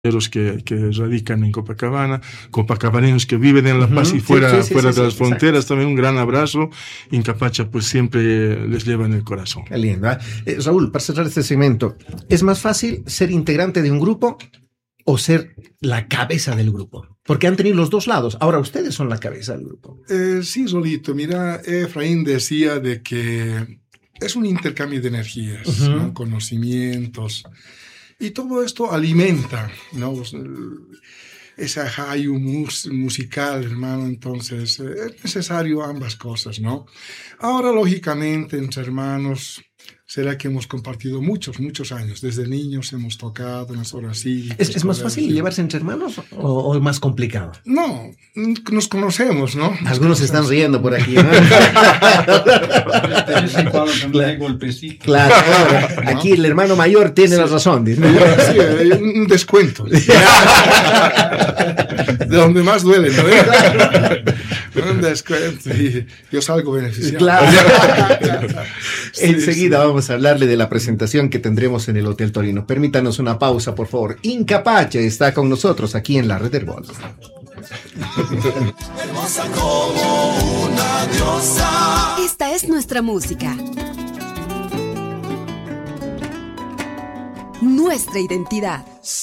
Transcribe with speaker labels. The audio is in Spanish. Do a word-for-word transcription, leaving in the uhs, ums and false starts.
Speaker 1: Que, que radican en Copacabana, copacabaneños que viven en La Paz uh-huh. y fuera, sí, sí, sí, fuera sí, de las sí, fronteras, exacto. También un gran abrazo. Incapacha pues siempre les lleva en el corazón.
Speaker 2: Qué lindo, ¿eh? Eh, Raúl, para cerrar este segmento, ¿es más fácil ser integrante de un grupo o ser la cabeza del grupo? Porque han tenido los dos lados, ahora ustedes son la cabeza del grupo.
Speaker 3: Eh, sí, Rolito, mira, Efraín decía de que es un intercambio de energías, uh-huh. ¿no? Conocimientos. Y todo esto alimenta, ¿no? Ese hayu mus, musical, hermano. Entonces, eh, es necesario ambas cosas, ¿no? Ahora, lógicamente, entre hermanos, será que hemos compartido muchos, muchos años. Desde niños hemos tocado en las horas cívicas.
Speaker 2: ¿Es, es más fácil de... llevarse entre hermanos o, o más complicado?
Speaker 3: No, nos conocemos, ¿no? Nos
Speaker 2: Algunos se están riendo por aquí, ¿no?
Speaker 4: De vez en cuando también hay golpecito.
Speaker 2: Claro, claro. Aquí ¿no? El hermano mayor tiene sí. la razón. ¿No?
Speaker 3: Sí, hay un descuento. De donde más duele, ¿no? Un descuento y yo salgo beneficiado.
Speaker 2: Claro. Sí, enseguida sí. Vamos a hablarle de la presentación que tendremos en el Hotel Torino. Permítanos una pausa, por favor. Incapacha está con nosotros aquí en la Red Herbol.
Speaker 5: Hermosa como una diosa.
Speaker 6: Esta es nuestra música. Nuestra identidad.